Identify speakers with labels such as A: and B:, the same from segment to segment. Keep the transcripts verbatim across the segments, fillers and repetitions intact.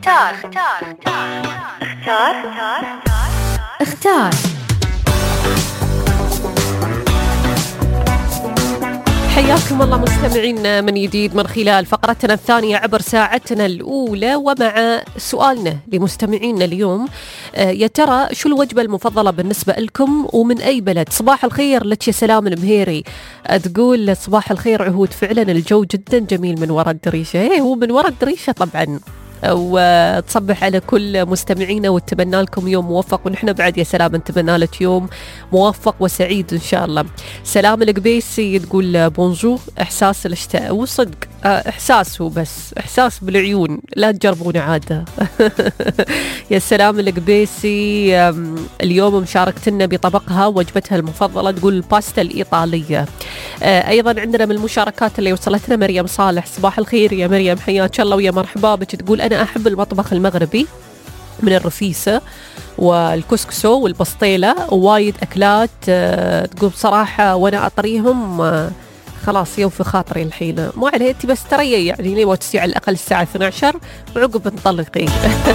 A: اختار اختار اختار اختار اختار. حياكم الله مستمعينا من جديد من خلال فقرتنا الثانية عبر ساعتنا الأولى، ومع سؤالنا لمستمعينا اليوم، يا ترى شو الوجبة المفضلة بالنسبة لكم ومن أي بلد؟ صباح الخير لك يا سلام المهيري، تقول صباح الخير عهود، فعلا الجو جدا جميل من وراء الدريشة. ايه هو من وراء الدريشة طبعا، وتصبح على كل مستمعينا واتمنى لكم يوم موفق، ونحن بعد يا سلام نتمنى لك يوم موفق وسعيد إن شاء الله. سلام القبيسي تقول بونجور، إحساس الاشتاء، وصدق إحساس، هو بس إحساس بالعيون، لا تجربون عادة. يا سلام القبيسي اليوم مشاركتنا بطبقها وجبتها المفضلة، تقول الباستا الإيطالية. أيضا عندنا من المشاركات اللي وصلتنا مريم صالح، صباح الخير يا مريم، حياك الله ويا مرحبا بك. تقول أنا أحب المطبخ المغربي من الرفيسة والكسكسو والبسطيلة ووايد أكلات. تقول بصراحة وأنا أطريهم خلاص يوفي خاطري الحين، مو عليه أنت بس تريي يعني لي وتسيع على الأقل الساعة اثنتي عشرة وعقب انطلقي.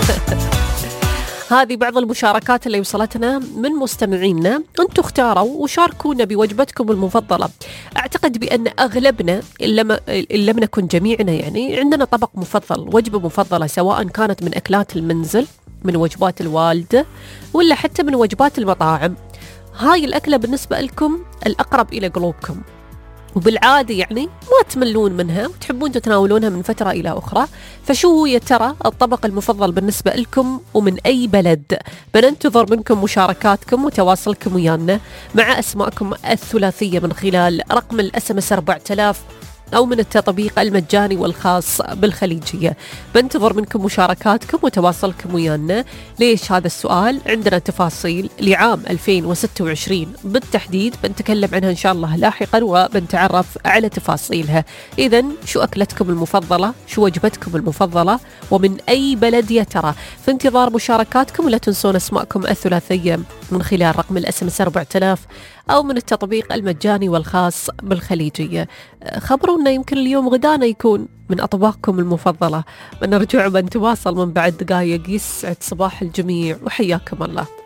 A: هذه بعض المشاركات اللي وصلتنا من مستمعينا، أنتوا اختاروا وشاركونا بوجبتكم المفضلة. أعتقد بأن أغلبنا إن لم نكن جميعنا يعني عندنا طبق مفضل، وجبة مفضلة، سواء كانت من أكلات المنزل، من وجبات الوالدة، ولا حتى من وجبات المطاعم. هاي الأكلة بالنسبة لكم الأقرب إلى قلوبكم، وبالعادة يعني ما تملون منها وتحبون تتناولونها من فترة إلى أخرى. فشو هو يا ترى الطبق المفضل بالنسبة لكم ومن أي بلد؟ بننتظر منكم مشاركاتكم وتواصلكم ويانا مع أسماءكم الثلاثية من خلال رقم الأس ام اس أربعة آلاف أو من التطبيق المجاني والخاص بالخليجية. بنتظر منكم مشاركاتكم وتواصلكم ويانا. ليش هذا السؤال؟ عندنا تفاصيل لعام ألفين وستة وعشرين بالتحديد بنتكلم عنها إن شاء الله لاحقا، وبنتعرف على تفاصيلها. إذن شو أكلتكم المفضلة؟ شو وجبتكم المفضلة؟ ومن أي بلد يا ترى؟ في انتظار مشاركاتكم، ولا تنسون أسماءكم الثلاثية من خلال رقم الأس ام اس أربعة آلاف أو من التطبيق المجاني والخاص بالخليجية. خبرونا، يمكن اليوم غدانا يكون من أطباقكم المفضلة. بنرجع بنتواصل من بعد دقايق. يسعد صباح الجميع وحياكم الله.